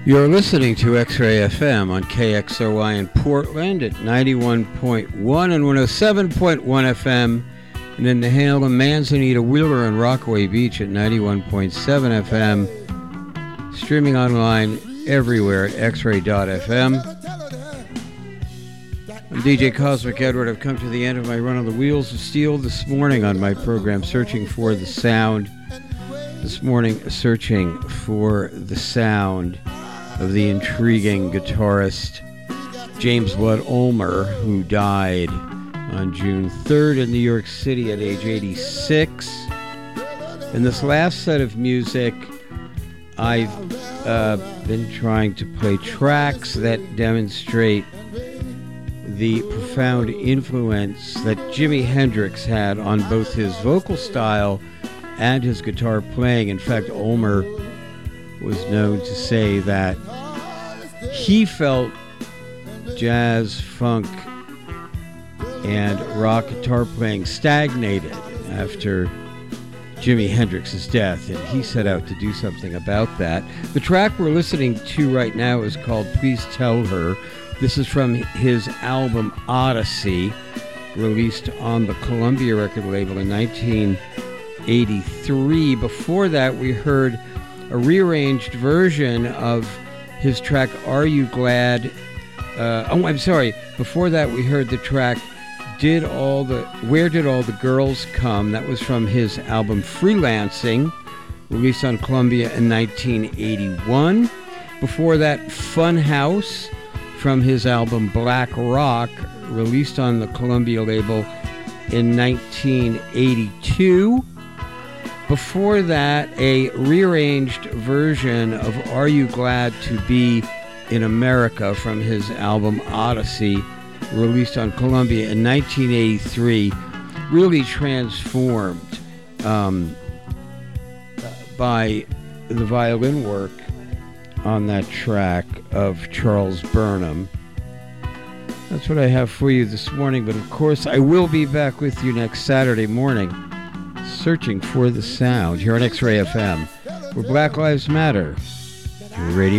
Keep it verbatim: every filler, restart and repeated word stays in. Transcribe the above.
You're listening to X-Ray F M on K X R Y in Portland at ninety-one point one and one oh seven point one F M, and in Nehalem, Manzanita, Wheeler, and Rockaway Beach at ninety-one point seven F M, streaming online everywhere at x ray dot f m. I'm D J Cosmic Edward. I've come to the end of my run on the Wheels of Steel this morning on my program, Searching for the Sound. This morning, searching for the sound of the intriguing guitarist James Blood Ulmer, who died on June third in New York City at age eighty-six. In this last set of music, I've uh, been trying to play tracks that demonstrate the profound influence that Jimi Hendrix had on both his vocal style and his guitar playing. In fact, Ulmer was known to say that he felt jazz, funk, and rock guitar playing stagnated after Jimi Hendrix's death, and he set out to do something about that. The track we're listening to right now is called Please Tell Her. This is from his album Odyssey, released on the Columbia record label in nineteen eighty-three. Before that, we heard a rearranged version of his track Are You Glad? Uh, oh, I'm sorry. Before that, we heard the track Did All the Where Did All the Girls Come? That was from his album Freelancing, released on Columbia in nineteen eighty-one. Before that, Fun House from his album Black Rock, released on the Columbia label in nineteen eighty-two. Before that, a rearranged version of Are You Glad to Be in America from his album Odyssey, released on Columbia in nineteen eighty-three, really transformed um, by the violin work on that track of Charles Burnham. That's what I have for you this morning, but of course I will be back with you next Saturday morning, searching for the sound here on X-Ray F M, where Black Lives Matter. Radio